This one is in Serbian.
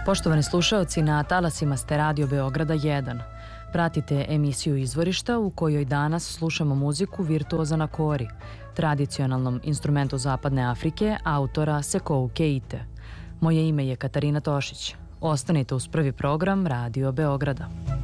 Poštovani slušaoci, na talasima ste Radio Beograda 1. Pratite emisiju Izvorišta u kojoj danas slušamo muziku virtuoza na kori, tradicionalnom instrumentu Zapadne Afrike, autora Sekou Keite. Moje ime je Katarina Tošić. Ostanite uz prvi program Radio Beograda.